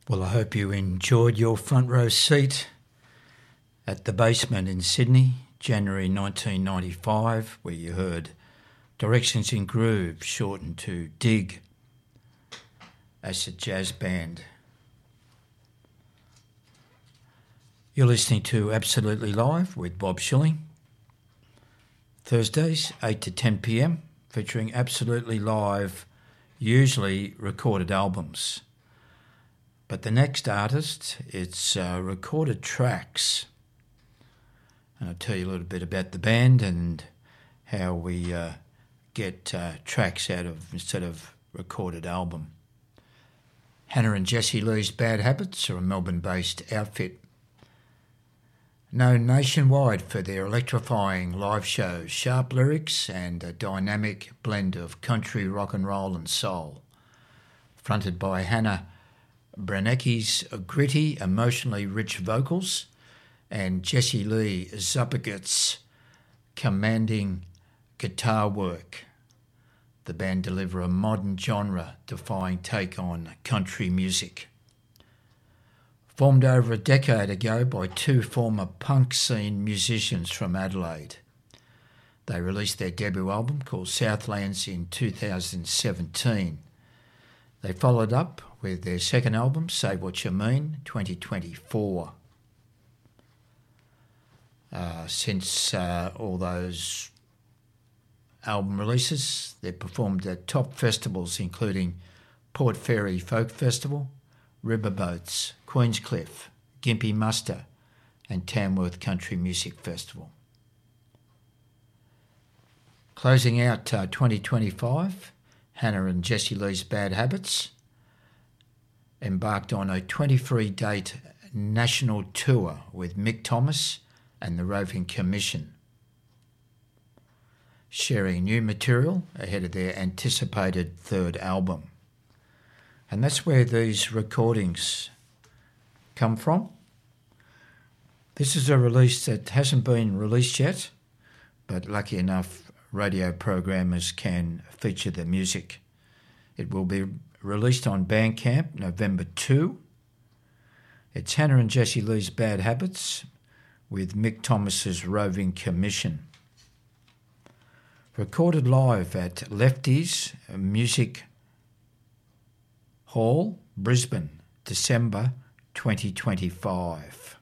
Well, I hope you enjoyed your front row seat at the Basement in Sydney, January 1995, where you heard Directions in Groove, shortened to DIG, Acid Jazz Band. You're listening to Absolutely Live with Bob Schilling, Thursdays 8 to 10 p.m, featuring Absolutely Live, usually recorded albums. But the next artist, it's recorded tracks. And I'll tell you a little bit about the band and how we get tracks out of instead of recorded album. Hannah and Jessie Lee's Bad Habits are a Melbourne-based outfit, known nationwide for their electrifying live shows, sharp lyrics and a dynamic blend of country, rock and roll and soul. Fronted by Hannah Branecki's gritty, emotionally rich vocals and Jessie Lee Zuppergert's commanding guitar work, the band deliver a modern genre-defying take on country music. Formed over a decade ago by two former punk scene musicians from Adelaide, they released their debut album called Southlands in 2017. They followed up with their second album, Say What You Mean, 2024. Since all those album releases, they've performed at top festivals including Port Fairy Folk Festival, Riverboats, Queenscliff, Gympie Muster and Tamworth Country Music Festival. Closing out 2025, Hannah and Jessie Lee's Bad Habits embarked on a 23-date national tour with Mick Thomas and the Roving Commission, sharing new material ahead of their anticipated third album. And that's where these recordings come from. This is a release that hasn't been released yet, but lucky enough, radio programmers can feature the music. It will be released on Bandcamp November 2. It's Hannah and Jessie Lee's Bad Habits with Mick Thomas's Roving Commission. Recorded live at Lefties Music Hall, Brisbane, December 2025.